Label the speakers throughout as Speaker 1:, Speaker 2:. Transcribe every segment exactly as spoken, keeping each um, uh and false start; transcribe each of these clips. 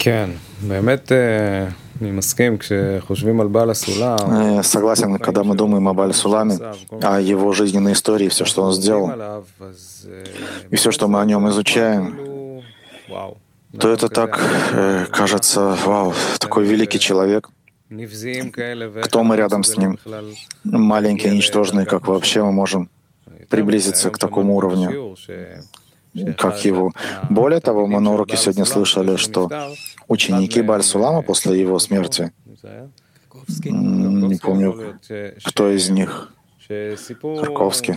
Speaker 1: כן, באמת אני מסכים, כשחושבים על בעל הסולם.
Speaker 2: Согласен, когда мы думаем о Баале Суламе, о его жизненной истории, все, что он сделал, и все, что мы о нем изучаем, то это так э, кажется, вау, такой великий человек. Кто мы рядом с ним? Маленькие, ничтожные, как вообще мы можем приблизиться к такому уровню, как его. Более того, мы на уроке сегодня слышали, что ученики Бааль Сулама после его смерти, не помню, кто из них, Харковский,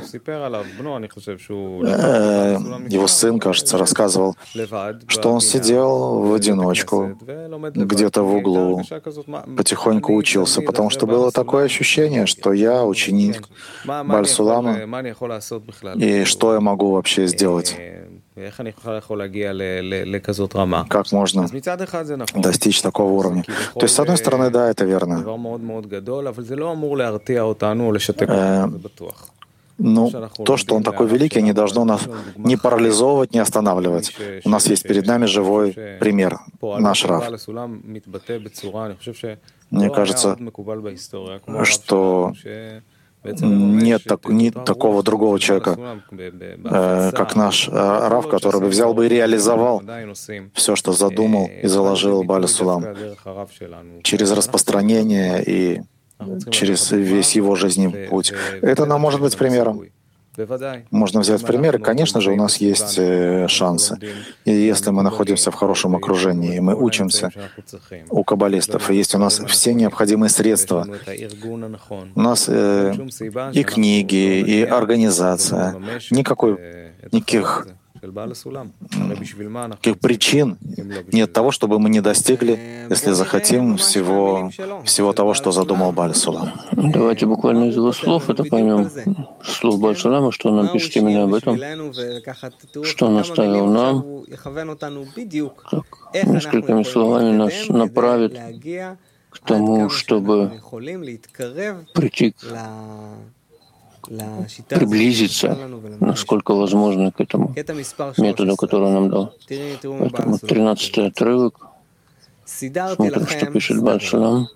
Speaker 2: его сын, кажется, рассказывал, что он сидел в одиночку, где-то в углу, потихоньку учился, потому что было такое ощущение, что я ученик Бааль Сулама, и что я могу вообще сделать? Как можно достичь такого уровня? То есть, с одной стороны, да, это верно. Э, ну, то, что он такой великий, не должно нас ни парализовывать, ни останавливать. У нас есть перед нами живой пример, наш Рав. Мне кажется, что нет, так, нет такого другого человека, э, как наш э, Рав, который бы взял бы и реализовал все, что задумал и заложил Бааль Сулам через распространение и через весь его жизненный путь. Это нам может быть примером. Можно взять примеры. Конечно же, у нас есть шансы. И если мы находимся в хорошем окружении, и мы учимся у каббалистов, и есть у нас все необходимые средства. У нас э, и книги, и организация. Никакой, никаких, никаких причин нет того, чтобы мы не достигли, если захотим, всего, всего того, что задумал Бааль Сулам.
Speaker 3: Давайте буквально из его слов это поймем. Слов Бааль Сулама, что он нам пишет именно об этом, что он оставил нам, так, несколькими словами нас направит к тому, чтобы прийти к приблизиться, насколько возможно, к этому методу, который он нам дал. Поэтому тринадцатый отрывок. Смотрим, что пишет Бааль Сулам.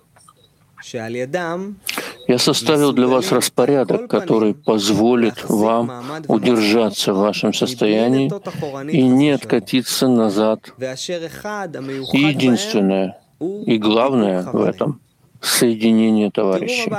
Speaker 3: «Я составил для вас распорядок, который позволит вам удержаться в вашем состоянии и не откатиться назад. И единственное и главное в этом — соединение товарищей».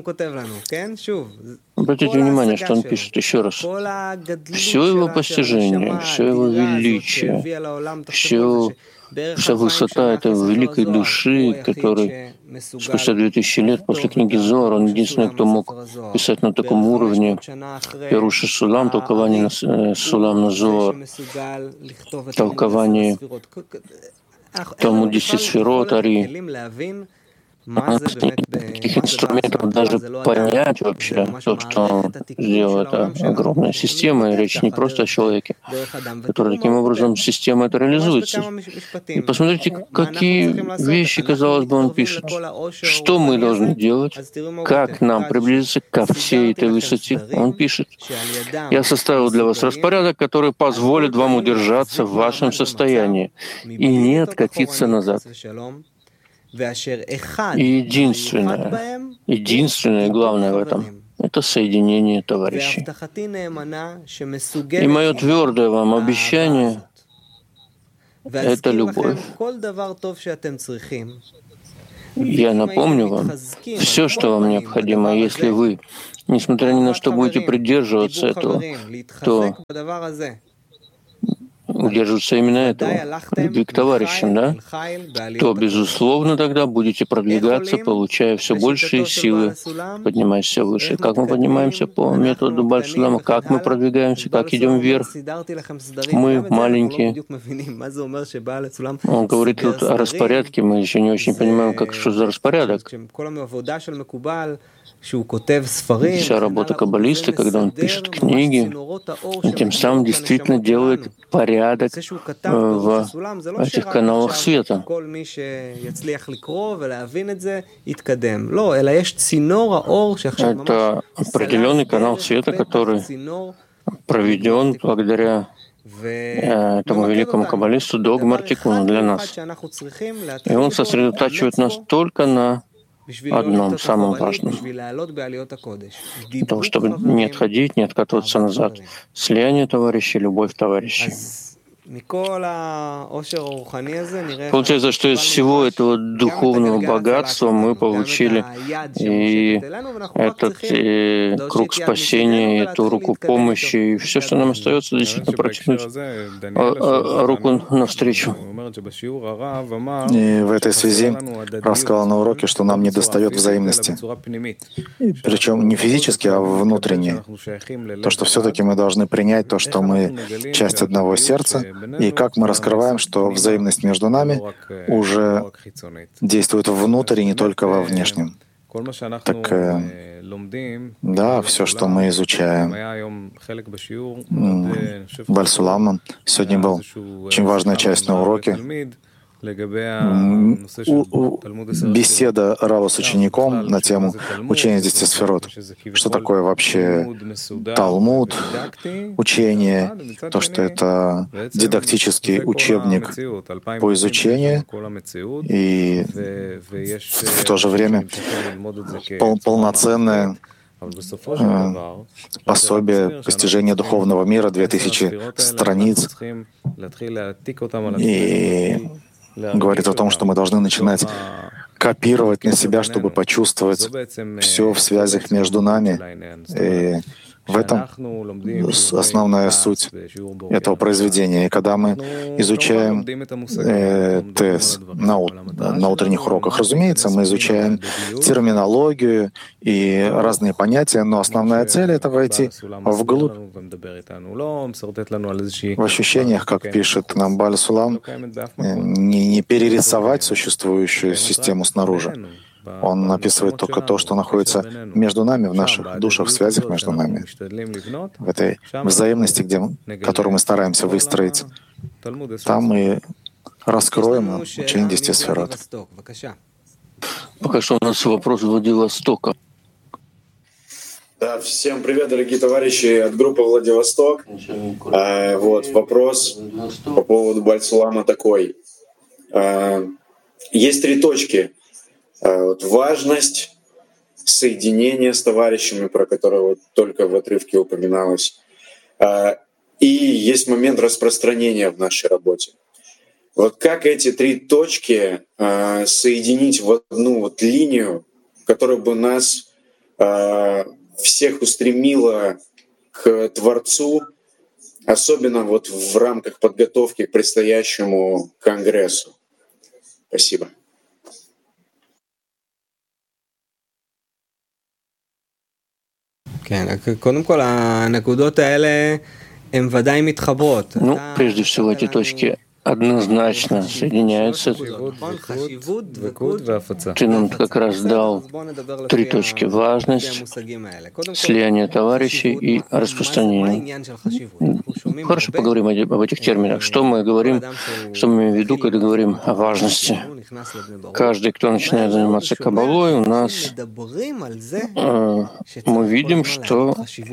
Speaker 3: Обратите внимание, что он пишет еще раз. Все его постижение, все его величие, все, вся высота этой великой души, который спустя две тысячи лет после книги Зоар, он единственный, кто мог писать на таком уровне Пируш Сулам, толкование на Сулам на Зоар, толкование тому десять сферот Ари. У нас нет таких инструментов даже понять вообще то, что он сделал. Это огромная система, и речь не просто о человеке, который таким образом, система это реализуется. И посмотрите, какие вещи, казалось бы, он пишет. Что мы должны делать? Как нам приблизиться ко всей этой высоте? Он пишет: «Я составил для вас распорядок, который позволит вам удержаться в вашем состоянии и не откатиться назад». И единственное, единственное и главное в этом — это соединение товарищей. И мое твердое вам обещание — это любовь. Я напомню вам все, что вам необходимо. Если вы, несмотря ни на что, будете придерживаться этого, то удерживаться именно этого, любви к товарищам, да, то, безусловно, тогда будете продвигаться, получая все большие силы, поднимаясь все выше. Как мы поднимаемся по методу Бааль Сулама? Как мы продвигаемся? Как идем вверх? Мы маленькие. Он говорит тут о распорядке, мы еще не очень понимаем, как, что за распорядок. Вся работа каббалиста, когда он пишет книги, он тем самым действительно делает порядок в этих каналах света. Это определенный канал света, который проведен благодаря этому великому каббалисту Догмар Тикуна для нас. И он сосредотачивает нас только на одном, самом важном. Для того, чтобы не отходить, не откатываться назад. Слияние товарищей, любовь товарищей. Получается, что из всего этого духовного богатства мы получили и этот и круг спасения, и эту руку помощи, и все, что нам остается, действительно протянуть руку навстречу.
Speaker 2: И в этой связи Рав сказал на уроке, что нам недостает взаимности. Причем не физически, а внутренне. То, что все-таки мы должны принять то, что мы часть одного сердца, и как мы раскрываем, что взаимность между нами уже действует внутрь и не только во внешнем. Так, да, все, что мы изучаем. Баль Сулама сегодня был очень важная часть на уроке. Беседа Рава с учеником на тему учения десяти сферот. Что такое вообще Талмуд, учение, то, что это дидактический учебник по изучению, и в то же время пол полноценное пособие постижения духовного мира, две тысячи страниц, и говорит о том, что мы должны начинать копировать на себя, чтобы почувствовать все в связях между нами. И в этом основная суть этого произведения. И когда мы изучаем э, ТЭС на, на утренних уроках, разумеется, мы изучаем терминологию и разные понятия, но основная цель — это войти вглубь. В ощущениях, как пишет нам Баль Сулам, не, не перерисовать существующую систему снаружи. Он описывает только то, что находится между нами, в наших душах, в связях между нами, в этой взаимности, где, которую мы стараемся выстроить. Там мы раскроем учение десяти сферот.
Speaker 3: Пока что у нас вопрос в Владивостока.
Speaker 4: Да, всем привет, дорогие товарищи от группы Владивосток. А, вот вопрос по поводу Баль Сулама такой. А, есть три точки. Вот, важность соединения с товарищами, про которые вот только в отрывке упоминалось. И есть момент распространения в нашей работе. Вот как эти три точки соединить в одну вот линию, которая бы нас всех устремила к Творцу, особенно вот в рамках подготовки к предстоящему конгрессу? Спасибо.
Speaker 3: Ну, прежде всего, эти точки однозначно соединяются. Ты нам как раз дал три точки: важность, слияние товарищей и распространение. Хорошо, поговорим об этих терминах. Что мы говорим, что мы имеем в виду, когда говорим о важности? Каждый, кто начинает заниматься каббалой, у нас э, мы видим, что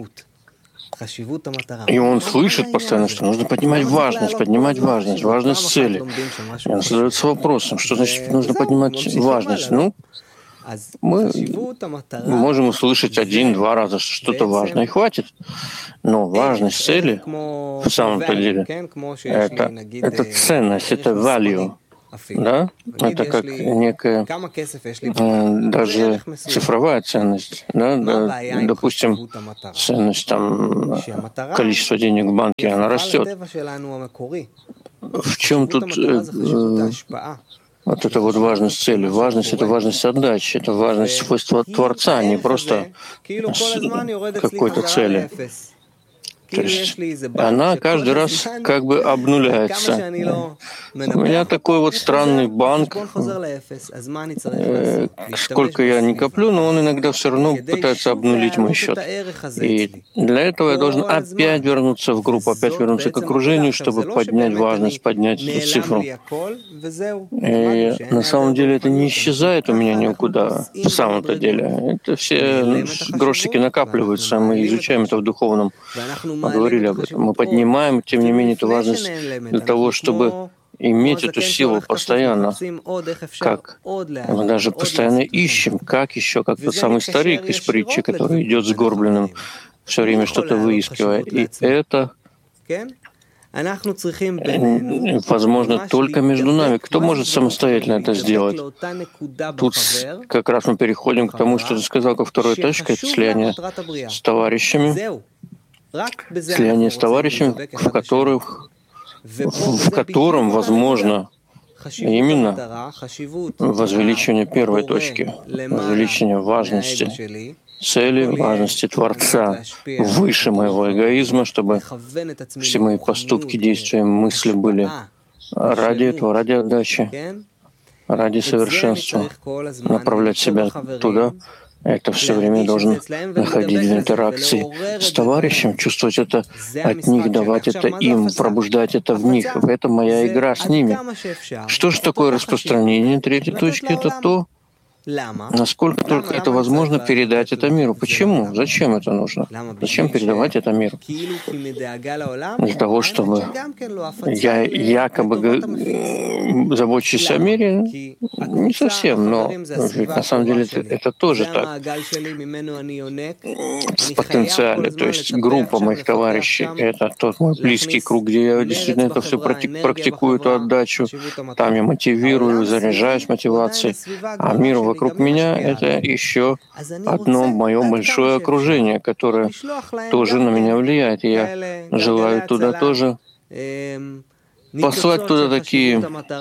Speaker 3: и он слышит постоянно, что нужно поднимать важность, поднимать важность, важность цели. И он задается вопросом, что значит нужно поднимать важность? Ну, мы можем услышать один-два раза, что что-то важное, и хватит. Но важность цели, в самом-то деле, это, это ценность, это value. Да? Это как некая э, даже цифровая ценность. Да? Да, допустим, ценность там, количество денег в банке, она растет. В чем тут э, э, вот эта вот важность цели? Важность — это важность отдачи, это важность свойства Творца, а не просто какой-то цели. То есть она каждый раз как бы обнуляется. У меня такой вот странный банк, э, сколько я не коплю, но он иногда все равно пытается обнулить мой счет. И для этого я должен опять вернуться в группу, опять вернуться к окружению, чтобы поднять важность, поднять эту цифру. И на самом деле это не исчезает у меня никуда, в самом-то деле. Это все грошики накапливаются, мы изучаем это в духовном поговорили об этом. Мы поднимаем, тем не менее, эту важность для того, чтобы иметь эту силу постоянно, как мы даже постоянно ищем, как еще, как тот самый старик из притчи, который идет сгорбленным, все время что-то выискивая. И это возможно только между нами. Кто может самостоятельно это сделать? Тут как раз мы переходим к тому, что ты сказал, как второй точкой, это слияние с товарищами, слияние с товарищами, в которых в котором возможно именно возвеличивание первой точки, возвеличивание важности цели, важности Творца выше моего эгоизма, чтобы все мои поступки, действия, мысли были ради этого, ради отдачи, ради совершенства, направлять себя туда. Это все время должен находить в интеракции с товарищем, чувствовать это от них, давать это им, пробуждать это в них. В этом моя игра с ними. Что же такое распространение третьей точки? Это то, насколько только это возможно передать это миру. Почему? Зачем это нужно? Зачем передавать это миру? Для того, чтобы я якобы забочусь о мире, не совсем, но ведь на самом деле это, это тоже так. В потенциале, то есть группа моих товарищей, это тот мой близкий круг, где я действительно это все практикую, эту отдачу, там я мотивирую, заряжаюсь мотивацией, а мир вокруг меня — это еще одно мое большое окружение, которое тоже на меня влияет. И я желаю туда тоже послать туда такие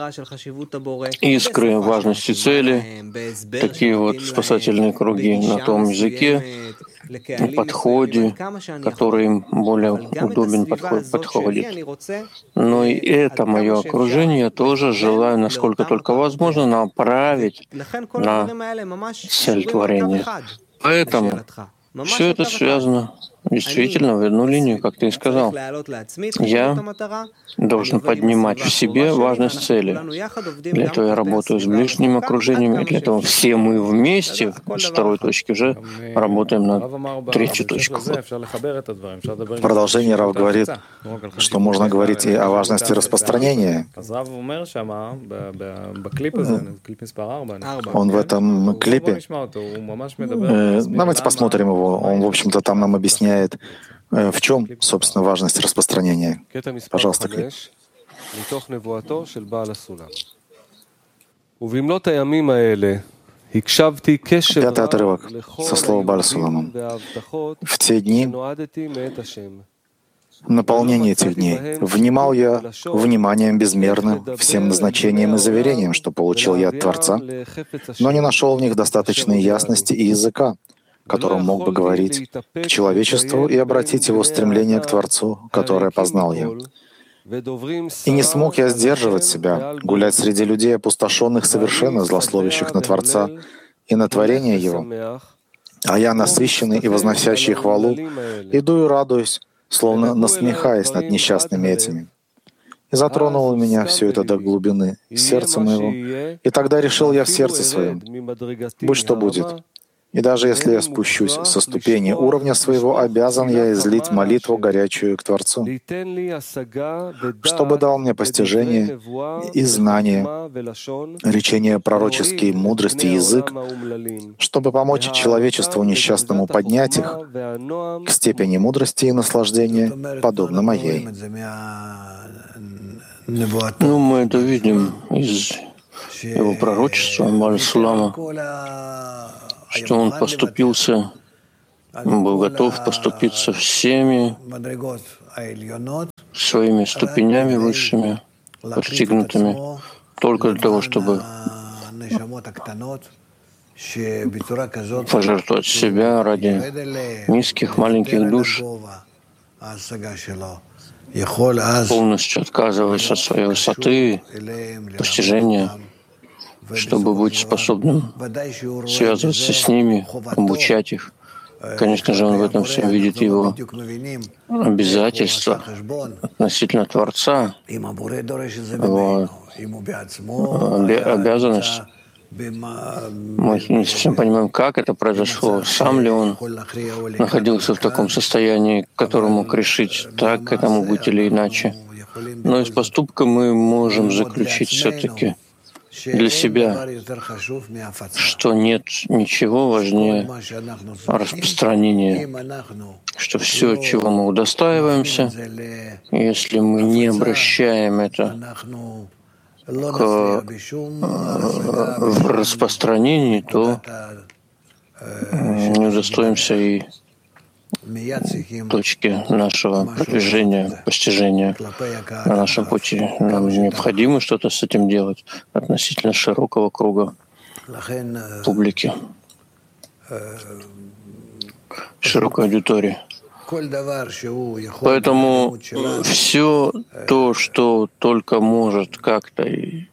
Speaker 3: искры важности цели, такие вот спасательные круги на том языке, подходе, который им более удобен подход, подходит. Но и это мое окружение я тоже желаю, насколько только возможно, направить на цель творения. Поэтому все это связано действительно в одну линию, как ты и сказал. Я должен поднимать в себе важность цели. Для этого я работаю с ближним окружением, и для этого все мы вместе с второй точки уже работаем на третью точку.
Speaker 2: В продолжении Рав говорит, что можно говорить и о важности распространения. Он в этом клипе, э, давайте посмотрим его, он, в общем-то, там нам объясняет, в чем, собственно, важность распространения. Пожалуйста, клип. Пятый отрывок со слова Бааля Сулама. В те дни, наполнение этих дней, внимал я вниманием безмерным всем назначениям и заверениям, что получил я от Творца, но не нашел в них достаточной ясности и языка, которым мог бы говорить к человечеству и обратить его стремление к Творцу, которое познал я. И не смог я сдерживать себя, гулять среди людей, опустошенных совершенно, злословящих на Творца и на творение Его. А я, насыщенный и возносящий хвалу, иду и радуюсь, словно насмехаясь над несчастными этими. И затронуло меня все это до глубины сердца моего, и тогда решил я в сердце своем, будь что будет. И даже если я спущусь со ступени уровня своего, обязан я излить молитву горячую к Творцу, чтобы дал мне постижение и знание, речение пророческие мудрости и язык, чтобы помочь человечеству несчастному поднять их к степени мудрости и наслаждения, подобно моей.
Speaker 3: Ну, мы это видим из его пророчества, Бааля Сулама, что он поступился, был готов поступиться всеми своими ступенями высшими, постигнутыми, только для того, чтобы пожертвовать себя ради низких, маленьких душ, полностью отказываясь от своей высоты, постижения, чтобы быть способным связываться с ними, обучать их. Конечно же, он в этом всем видит его обязательства относительно Творца, его обязанность Мы не совсем понимаем, как это произошло, сам ли он находился в таком состоянии, к которому мог решить, так этому быть или иначе. Но из поступка мы можем заключить все-таки для себя, что нет ничего важнее распространения, что все, чего мы удостаиваемся, если мы не обращаем это к, в распространении, то не удостоимся и точки нашего продвижения, постижения на нашем пути. Нам необходимо что-то с этим делать относительно широкого круга публики, широкой аудитории. Поэтому все то, что только может как-то и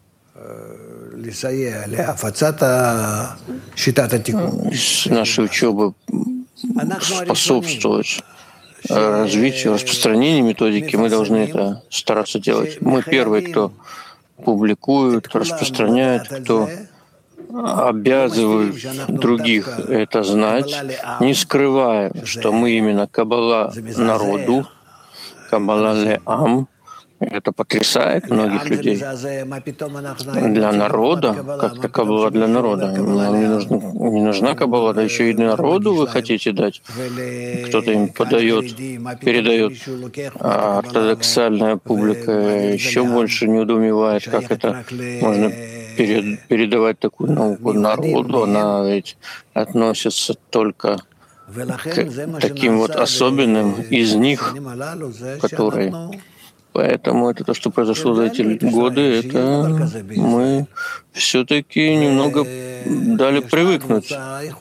Speaker 3: с нашей учебы способствовать развитию, распространению методики, мы должны это стараться делать. Мы первые, кто публикует, распространяет, кто обязывают других это знать, не скрывая, что мы именно Каббала народу, Каббала ле'ам. Это потрясает многих людей. Для народа, как-то Каббала для народа. Нам не нужна, не нужна Каббала, да еще и народу вы хотите дать. Кто-то им подает, передает. А ортодоксальная публика еще больше недоумевает, как это можно перед, передавать такую науку народу. Она ведь относится только к таким вот особенным из них, которые... Поэтому это то, что произошло за эти годы, это мы все-таки немного дали привыкнуть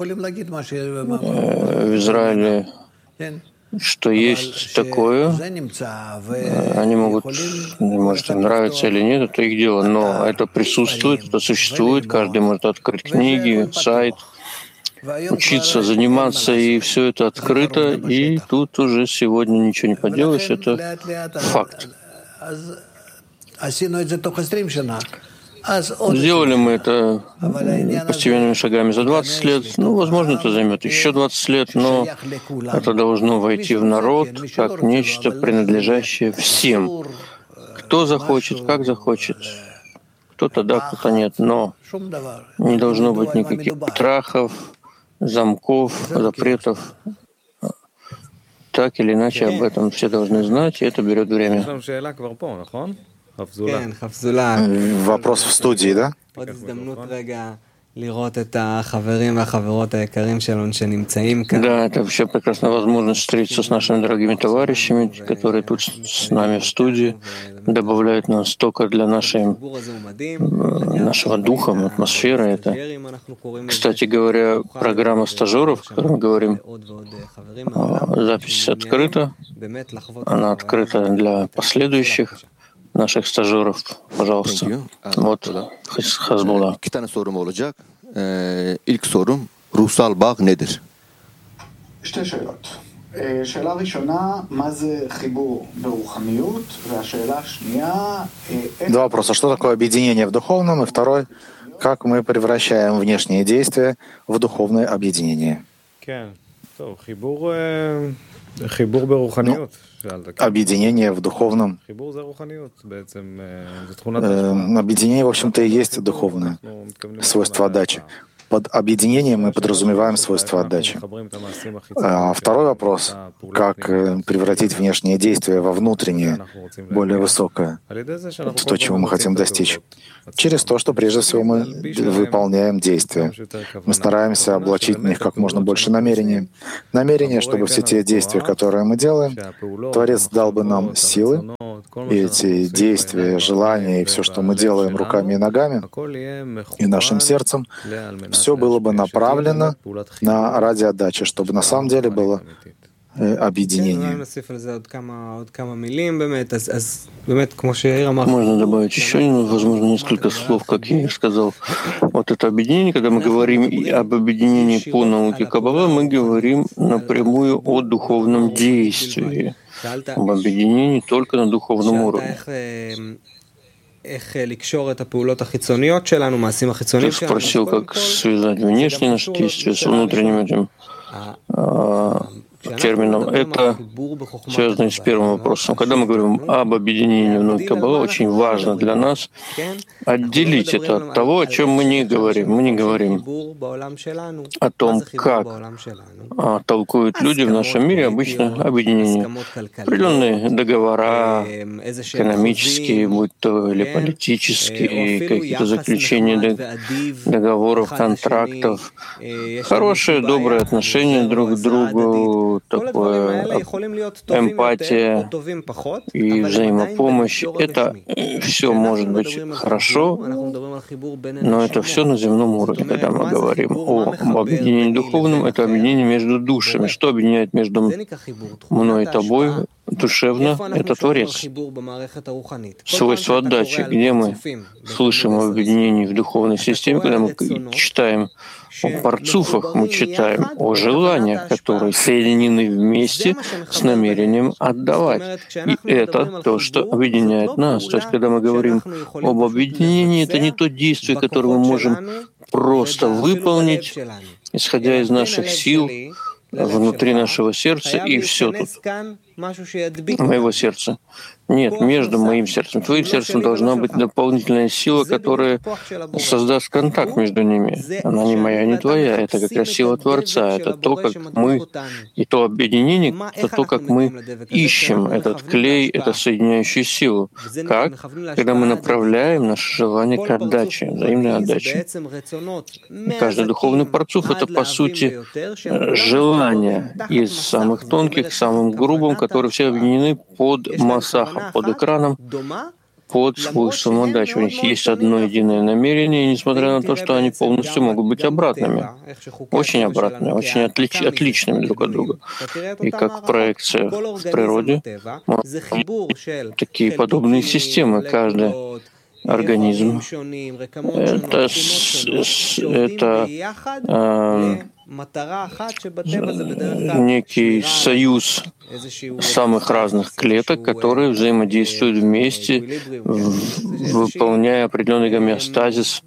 Speaker 3: в Израиле, что есть такое. Они могут, может, им нравится или нет, это их дело, но это присутствует, это существует, каждый может открыть книги, сайт, учиться, заниматься, и все это открыто, и тут уже сегодня ничего не поделаешь, это факт. Сделали мы это постепенными шагами за двадцать лет, ну, возможно, это займет еще двадцать лет, но это должно войти в народ как нечто, принадлежащее всем. Кто захочет, как захочет. Кто-то да, кто-то нет, но не должно быть никаких страхов, замков, запретов. Так или иначе об этом все должны знать, и это берет время.
Speaker 2: Вопрос в студии, да?
Speaker 3: Да, это вообще прекрасная возможность встретиться с нашими дорогими товарищами, которые тут с нами в студии, добавляют нам столько для нашей, нашего духа, атмосферы. Это, кстати говоря, программа стажеров, о которой мы говорим, запись открыта, она открыта для последующих наших стажеров, пожалуйста. Вот Хазбулла.
Speaker 5: İlk sorum, ruhsal bağ nedir?
Speaker 6: שתי שאלות. שאלה ראשונה, מה זה חיבור ברוחניות? והשאלה השנייה...
Speaker 2: Два вопроса. Что такое объединение в духовном? И второй, как мы превращаем внешние действия в духовное объединение?
Speaker 1: Ну,
Speaker 2: объединение в духовном. Э, объединение, в общем-то, и есть духовное свойство отдачи. Под объединением мы подразумеваем свойство отдачи. А второй вопрос, как превратить внешнее действие во внутреннее, более высокое, это то, чего мы хотим достичь. Через то, что прежде всего мы выполняем действия. Мы стараемся облачить в них как можно больше намерений. Намерение, чтобы все те действия, которые мы делаем, Творец дал бы нам силы, и эти действия, желания и все, что мы делаем руками и ногами, и нашим сердцем, все было бы направлено на ради отдачи, чтобы на самом деле было объединение.
Speaker 3: Можно добавить еще, возможно, несколько слов, как я и сказал. Вот это объединение, когда мы говорим об объединении по науке Каббала, мы говорим напрямую о духовном действии, об объединении только на духовном уровне. Ты спросил, как связать внешние наши действия с внутренним этим термином. Это связано с первым вопросом. Когда мы говорим об объединении внутри Каббалы, очень важно для нас отделить это от того, о чем мы не говорим. Мы не говорим о том, как толкуют люди в нашем мире обычно объединение. Определенные договора экономические, будь то или политические, какие-то заключения договоров, контрактов, хорошие, добрые отношения друг к другу, такое эмпатия и взаимопомощь. Это все может быть хорошо, но это все на земном уровне. Когда мы говорим о, об объединении духовном, это объединение между душами. Что объединяет между мной и тобой душевно? Это Творец. Свойство отдачи, где мы слышим об объединении в духовной системе, когда мы читаем о парцуфах, мы читаем о желаниях, которые соединены вместе с намерением отдавать. И это то, что объединяет нас. То есть, когда мы говорим об объединении, это не то действие, которое мы можем просто выполнить, исходя из наших сил, внутри нашего сердца, и все тут. Моего сердца. Нет, между моим сердцем и твоим сердцем должна быть дополнительная сила, которая создаст контакт между ними. Она не моя, не твоя. Это как раз сила Творца. Это то, как мы, и то объединение, это то, как мы ищем этот клей, эту соединяющую силу. Как? Когда мы направляем наше желание к отдаче, взаимной отдаче. Каждый духовный парцуф — это, по сути, желание из самых тонких к самым грубым, которые все объединены под массахом, под экраном, под свойством отдачи. У них есть одно единое намерение, и несмотря на то, что они полностью могут быть обратными, очень обратными, очень отлич, отличными друг от друга. И как проекция в природе, такие подобные системы, каждый организм — это, это э, некий союз самых разных клеток, которые взаимодействуют вместе, выполняя определенный гомеостазис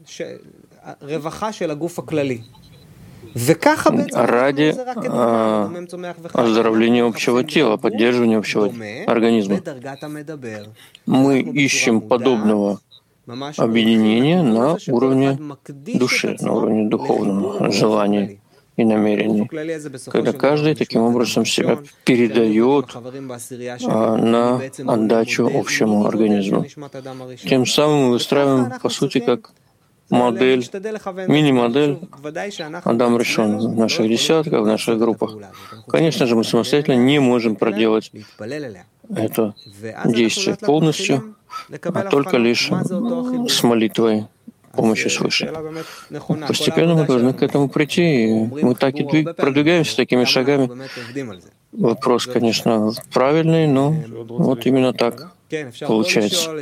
Speaker 3: ради э, оздоровления общего тела, поддерживания общего организма. Мы ищем подобного объединения на уровне души, на уровне духовного желания и намерений, когда каждый таким образом себя передает а, на отдачу общему организму. Тем самым мы выстраиваем, по сути, как модель, мини-модель Адам Ришон в наших десятках, в наших группах. Конечно же, мы самостоятельно не можем проделать это действие полностью, а только лишь с молитвой, помощью свыше. Постепенно мы должны к этому прийти, и мы так и двиг... продвигаемся такими шагами. Вопрос, конечно, правильный, но вот именно так получается.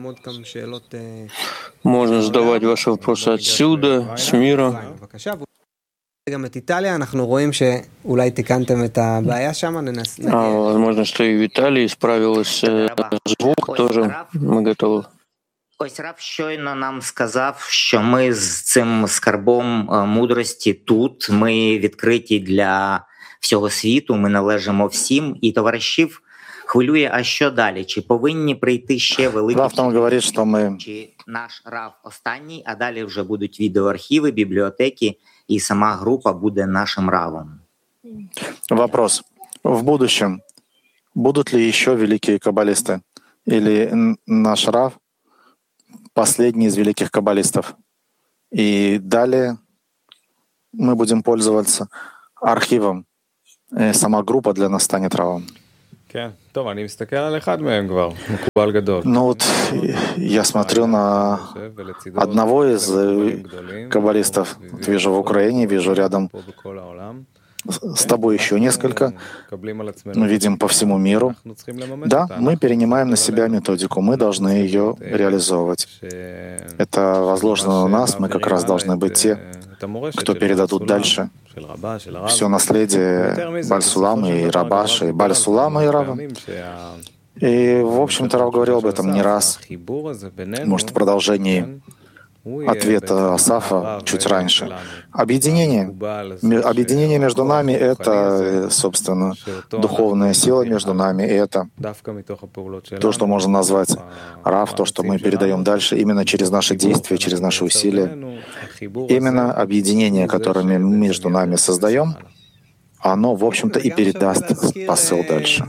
Speaker 3: Можно задавать ваши вопросы отсюда, с мира. А, возможно, что и в Италии исправилось звук тоже. Мы готовы.
Speaker 7: Ось Рав щойно нам сказав, що ми з цим скарбом мудрості тут, ми відкриті для всього світу, ми належимо всім, і товаришів хвилює, а що далі? Чи повинні прийти ще великі...
Speaker 2: Рав там говорить, що ми...
Speaker 7: Чи наш Рав останній, а далі вже будуть відеоархіви, бібліотеки, і сама група буде нашим Равом?
Speaker 2: Вопрос. В будущем будут ли еще великие каббалисты? Или наш Рав последний из великих каббалистов? И далее мы будем пользоваться архивом. И сама группа для нас станет Равом. Ну вот я смотрю на одного из каббалистов. Вот вижу в Украине, вижу рядом с тобой еще несколько. Мы видим по всему миру. Да, мы перенимаем на себя методику, мы должны ее реализовывать. Это возложено на нас, мы как раз должны быть те, кто передадут дальше все наследие Баль Сулама и Рабаша, и Баль Сулама и Рава. И, в общем-то, Рав говорил об этом не раз. Может, в продолжении ответа Асафа чуть раньше. Объединение. Объединение между нами — это, собственно, духовная сила между нами, и это то, что можно назвать Рав, то, что мы передаем дальше именно через наши действия, через наши усилия. Именно объединение, которое мы между нами создаем, оно, в общем-то, и передаст посыл дальше.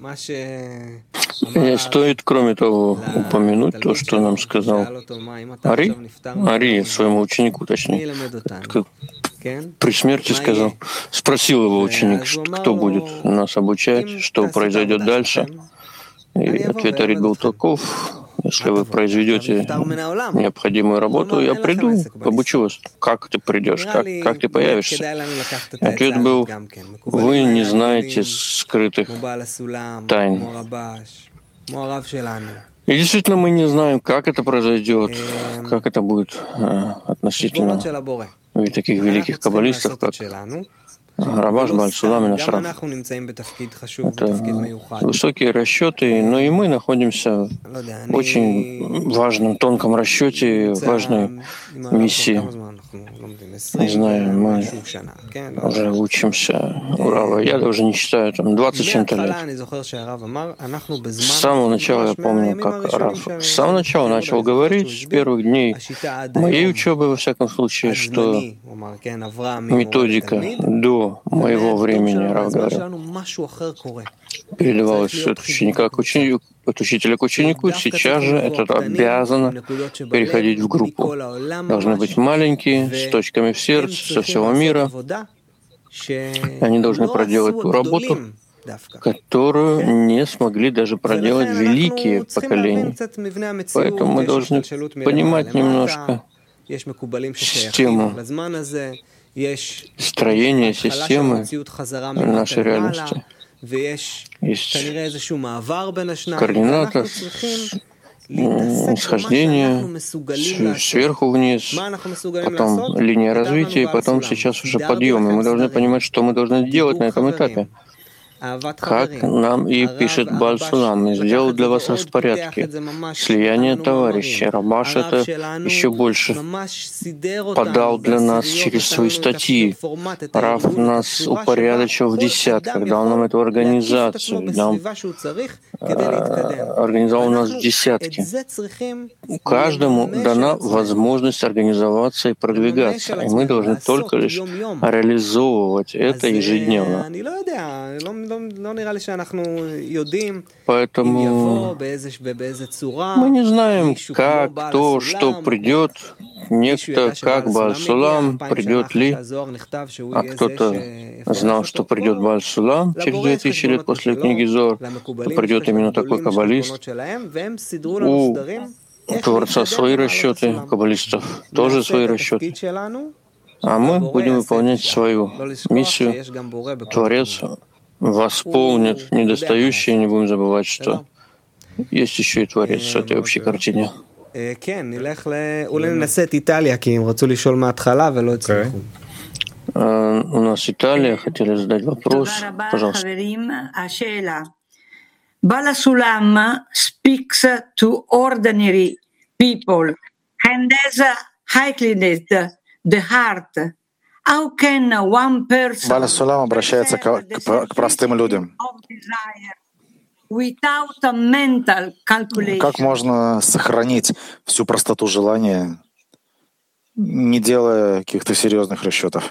Speaker 3: И стоит, кроме того, упомянуть то, что нам сказал Ари, Ари своему ученику, точнее, как при смерти сказал, спросил его ученик, кто будет нас обучать, что произойдет дальше. И ответ Ари был таков: если вы произведете необходимую работу, я приду, обучу вас. Как ты придешь, как, как ты появишься? Ответ был: вы не знаете скрытых тайн. И действительно, мы не знаем, как это произойдет, как это будет относительно ведь таких великих каббалистов, как Рабаш, Бааль Сулам и наш Рав. Это высокие расчеты, но и мы находимся в очень важном, тонком расчете, важной миссии. Не знаю, мы уже учимся у Рава. Я даже не считаю, там, двадцать чем-то лет. С самого начала я помню, как Рав с самого начала начал говорить, с первых дней моей учебы, во всяком случае, что методика до моего времени, Рав говорил, передавалось все от ученика к ученику, от учителя к ученику. Сейчас же это обязано переходить в группу. Должны быть маленькие, с точками в сердце, со всего мира. Они должны проделать ту работу, которую не смогли даже проделать великие поколения. Поэтому мы должны понимать немножко систему, строение системы нашей реальности. Есть координата, нисхождение сверху вниз, потом линия развития, и потом сейчас уже подъем. И мы должны понимать, что мы должны делать на этом этапе. Как нам и пишет Бааль Сулам, сделал для вас распорядки, слияние товарищей. Рабаш это еще больше подал для нас через свои статьи. Рав нас упорядочил в десятках, дал нам эту организацию, нам, э, организовал нас в десятки. Каждому дана возможность организоваться и продвигаться, и мы должны только лишь реализовывать это ежедневно. Поэтому мы не знаем, как, кто, что придет. Некто, как Бааль Сулам, придет ли, а кто-то знал, что придет Бааль Сулам через две тысячи лет после книги Зоар, то придет именно такой каббалист. У Творца свои расчеты, у каббалистов тоже свои расчеты. А мы будем выполнять свою миссию. Творец восполнит недостающее, не будем забывать, что есть еще и Творец в этой общей картине. У нас Италия, хотели задать вопрос. Пожалуйста.
Speaker 8: Bala Sulam speaks to ordinary people and has heightened the heart.
Speaker 2: Бааль Сулам обращается к, к, к простым людям. Как можно сохранить всю простоту желания, не делая каких-то серьезных расчетов?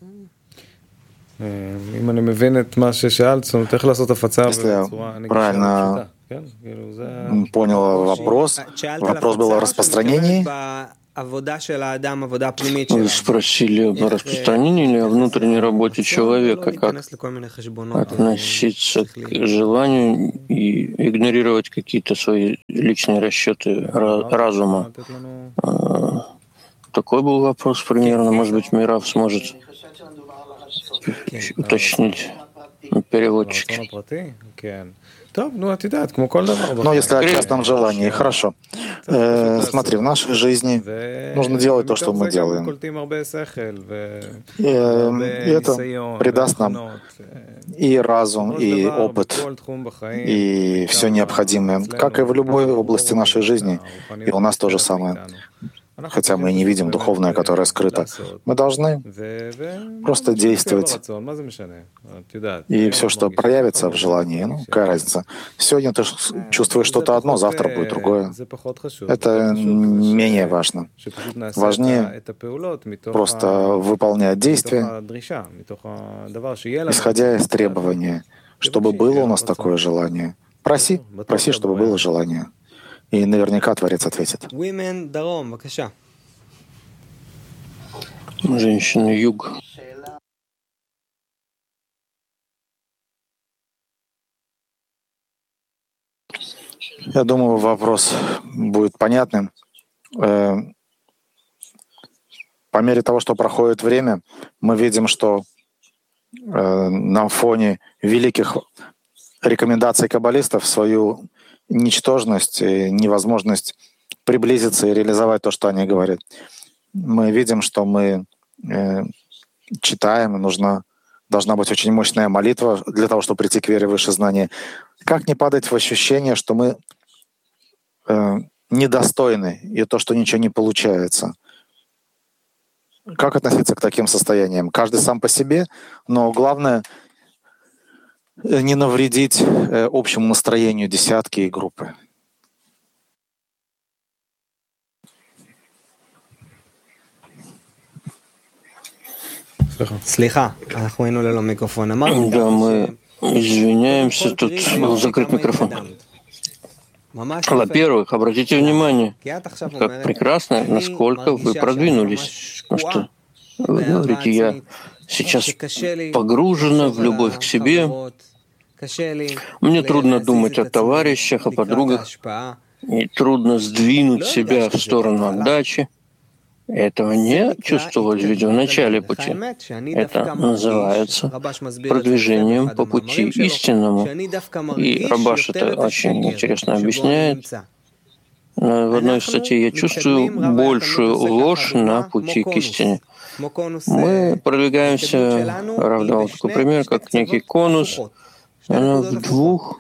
Speaker 2: Если я правильно понял вопрос, вопрос был о распространении.
Speaker 3: Вы спросили об распространении или о внутренней работе человека, как относиться к желанию и игнорировать какие-то свои личные расчеты разума. Такой был вопрос примерно. Может быть, Мирав сможет уточнить. переводчики.
Speaker 2: Ну, если о частном желании, хорошо. Э, смотри, в нашей жизни нужно делать то, что мы делаем. И это придаст нам и разум, и опыт, и все необходимое, как и в любой области нашей жизни. И у нас то же самое. Хотя мы и не видим духовное, которое скрыто. Мы должны просто действовать. И все, что проявится в желании, ну, какая разница. Сегодня ты чувствуешь что-то одно, завтра будет другое. Это менее важно. Важнее просто выполнять действия, исходя из требования, чтобы было у нас такое желание. Проси, проси, чтобы было желание. И наверняка Творец ответит.
Speaker 3: Женщины юг.
Speaker 2: Я думаю, вопрос будет понятным. По мере того, что проходит время, мы видим, что на фоне великих рекомендаций каббалистов свою ничтожность и невозможность приблизиться и реализовать то, что они говорят. Мы видим, что мы э, читаем, и нужна, должна быть очень мощная молитва для того, чтобы прийти к вере выше знания. Как не падать в ощущение, что мы э, недостойны, и то, что ничего не получается? Как относиться к таким состояниям? Каждый сам по себе, но главное — не навредить э, общему настроению десятки и группы.
Speaker 3: Да, мы извиняемся, тут был закрыт микрофон. Во-первых, обратите внимание, как прекрасно, насколько вы продвинулись. Потому что вы говорите, я сейчас погружена в любовь к себе. Мне трудно думать о товарищах, о подругах. И трудно сдвинуть себя в сторону отдачи. Этого не чувствовалось ведь в начале пути. Это называется продвижением по пути истинному. И Рабаш это очень интересно объясняет. В одной из статей я чувствую большую ложь на пути к истине. Мы продвигаемся, Рав дал такой пример, как некий конус, она в двух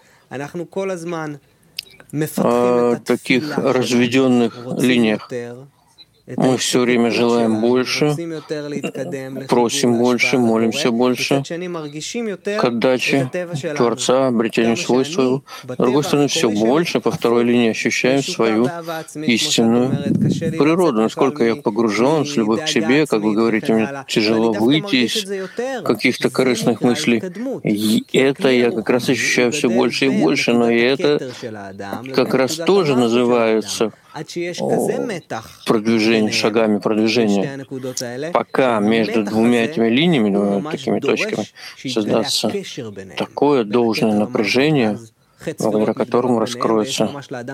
Speaker 3: э, таких разведенных линиях. Мы все время желаем больше, просим больше, молимся больше к отдаче Творца, обретению свойства. С другой стороны, все больше по второй линии ощущаем свою истинную природу. Насколько я погружен с любовью к себе, как вы говорите, мне тяжело выйти из каких-то корыстных мыслей. И это я как раз ощущаю все больше и больше, но и это как раз тоже называется продвижение, шагами продвижения. Пока между двумя этими линиями, двумя такими точками, создастся такое должное напряжение, благодаря которому раскроется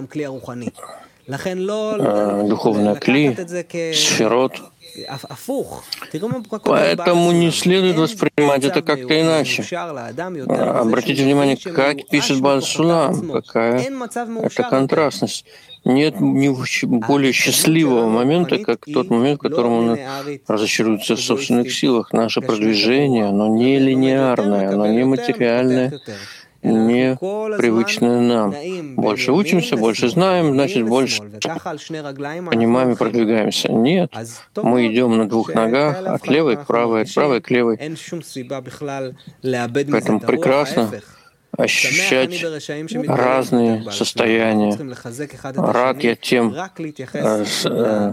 Speaker 3: э, духовная кли, сферот. Поэтому не следует воспринимать это как-то иначе. Обратите внимание, как пишет Бааль Сулам, какая это контрастность. Нет ни более счастливого момента, как тот момент, в котором он разочаруется в собственных силах. Наше продвижение, оно не линейное, оно не материальное, не привычное нам. Больше учимся, больше знаем, значит, больше понимаем и продвигаемся. Нет, мы идем на двух ногах, от левой к правой, от правой к левой. Поэтому прекрасно ощущать разные состояния. Рад я тем э, с, э,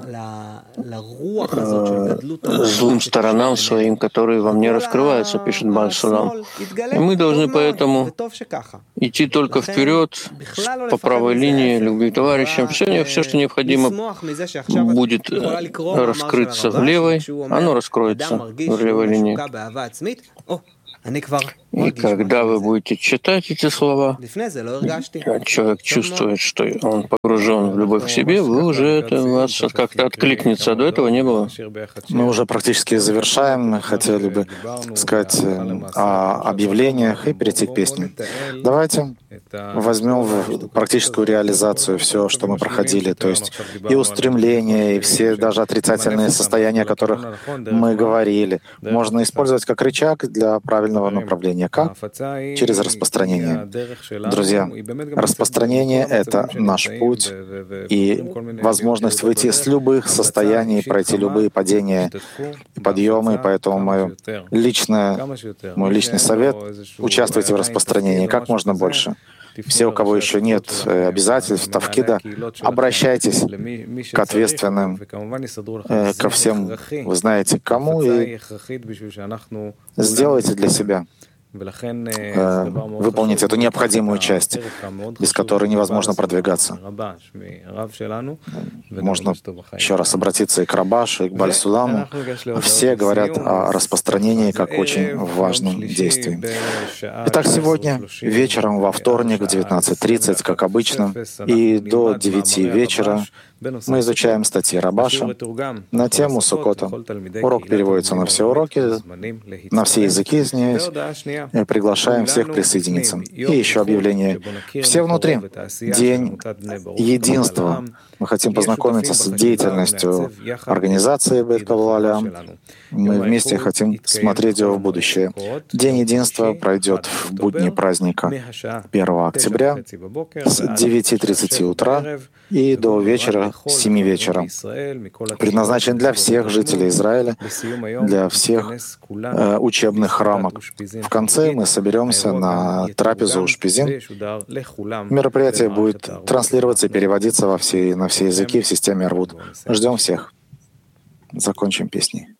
Speaker 3: э, злым сторонам своим, которые во мне раскрываются, пишет Бааль Сулам. И мы должны поэтому идти только вперед по правой линии, любви к товарищам. Все, все, что необходимо, будет раскрыться в левой, оно раскроется в левой линии. И когда вы будете читать эти слова, человек чувствует, что он погружен в любовь к себе, вы уже это у вас как-то откликнется. До этого не было.
Speaker 2: Мы уже практически завершаем. Хотели бы сказать о объявлениях и перейти к песне. Давайте возьмем в практическую реализацию все, что мы проходили, то есть и устремления, и все даже отрицательные состояния, о которых мы говорили, можно использовать как рычаг для правильного направления. Как? Через распространение. Друзья, распространение — это наш путь и возможность выйти с любых состояний, пройти любые падения и подъемы. Поэтому мое личное, мой личный совет — участвуйте в распространении как можно больше. Все, у кого еще нет обязательств, тавкида, обращайтесь к ответственным, ко всем, вы знаете, кому, и сделайте для себя. Выполнить эту необходимую часть, без которой невозможно продвигаться. Можно еще раз обратиться и к Рабашу, и к Баль-Суламу. Все говорят о распространении как очень важном действии. Итак, сегодня вечером, во вторник, в девятнадцать тридцать, как обычно, и до девяти вечера мы изучаем статьи Рабаша на тему Суккота. Урок переводится на все уроки, на все языки, извиняюсь. И приглашаем всех присоединиться. И еще объявление. Все внутри. День единства. Мы хотим познакомиться с деятельностью организации Бейт Каббала Олам. Мы вместе хотим смотреть его в будущее. День единства пройдет в будни праздника первого октября с девяти тридцати утра и до вечера, с семи вечера. Предназначен для всех жителей Израиля, для всех э, учебных рамок. В конце мы соберемся на трапезу Ушпизин. Мероприятие будет транслироваться и переводиться во все, на все языки в системе Арвуд. Ждем всех. Закончим песней.